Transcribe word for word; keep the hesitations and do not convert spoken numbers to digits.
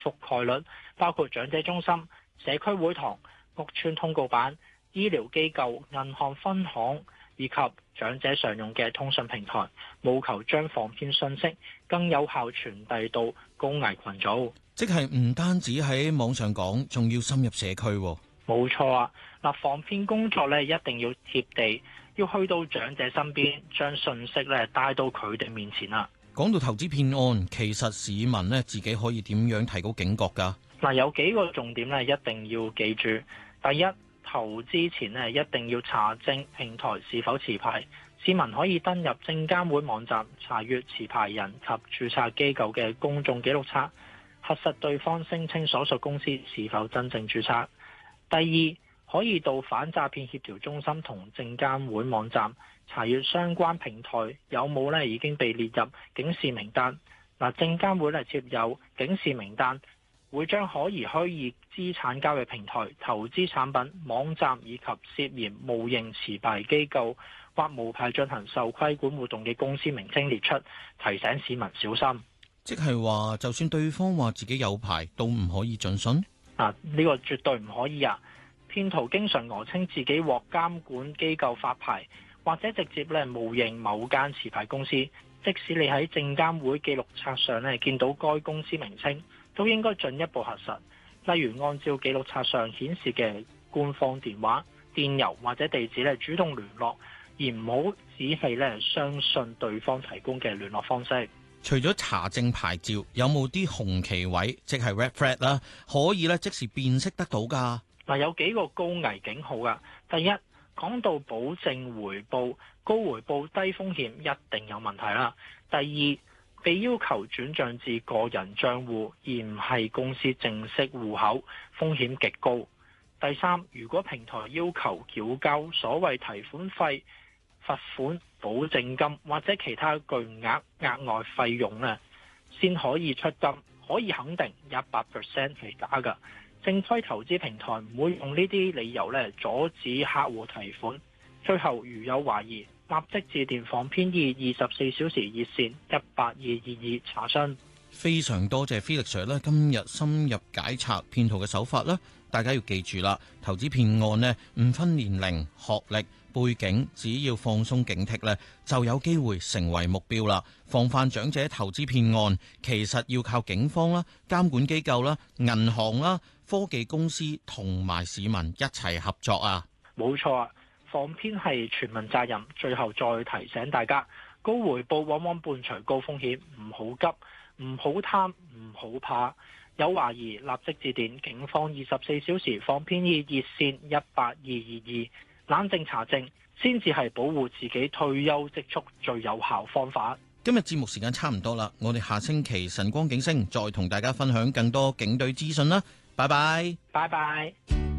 覆蓋率，包括長者中心、社區會堂、屋邨通告板、醫療機構、銀行分行以及長者常用嘅通訊平台，務求將防騙信息更有效傳遞到高危群組。 即係唔單止喺網上講，仲要深入社區。 冇錯啊！嗱，防騙工作咧一定要貼地，要去到長者身邊，將信息咧帶到佢哋面前啦。 講到投資騙案，其實市民咧自己可以點樣提高警覺㗎？嗱， 有幾個重點咧一定要記住。第一，投資前咧一定要查證平台是否持牌。市民可以登入證監會網站查閱持牌人及註冊機構嘅公眾記錄冊，核實對方聲稱所屬公司是否真正註冊。第二，可以到反詐騙協調中心同證監會網站查閱相關平台有冇咧已經被列入警示名單。嗱，證監會咧設有警示名單，會將可疑虛擬資產交易平台、投資產品、網站以及涉嫌冒認持牌機構或無牌進行受規管活動嘅公司名稱列出，提醒市民小心。 即係話，就算對方話自己有牌，都唔可以盡信？ 啊，呢個絕對唔可以啊！騙徒經常訛稱自己獲監管機構發牌，或者直接咧冒認某間持牌公司。即使你喺證監會記錄冊上咧見到該公司名稱，都應該進一步核實。例如按照記錄冊上顯示嘅官方電話、電郵或者地址咧主動聯絡，而唔好只係咧相信對方提供嘅聯絡方式。 除咗查證牌照，有冇啲紅旗位，即係 red flag 啦，可以咧即時辨識得到㗎？ 嗱，有幾個高危警號㗎。第一，講到保證回報，高回報低風險一定有問題啦。第二，被要求轉帳至個人帳戶而唔係公司正式戶口，風險極高。第三，如果平台要求繳交所謂提款費、罰款、保證金或者其他巨額額外費用呢，先可以出金，可以肯定一百 percent 係假㗎。正規投資平台唔會用呢啲理由咧阻止客戶提款。最後如有懷疑，立即致電防騙易二十四小時熱線一八二二二查詢。 非常多謝 Felix Sir 咧，今日深入解拆騙徒嘅手法啦。大家要記住啦，投資騙案呢唔分年齡、學歷、背景，只要放鬆警惕呢，就有機會成為目標啦。防範長者投資騙案，其實要靠警方啦、監管機構啦、銀行啦、科技公司同埋市民一齊合作啊！ 冇錯啊，防騙係全民責任。最後再提醒大家，高回報往往伴隨高風險，唔好急，唔好貪，唔好怕。有懷疑立即致電警方二十四小時防騙易熱線一八二二二，冷靜查證，先至係保護自己退休積蓄最有效方法。 今日節目時間差唔多啦，我哋下星期晨光警聲再同大家分享更多警隊資訊啦。拜拜， 拜拜。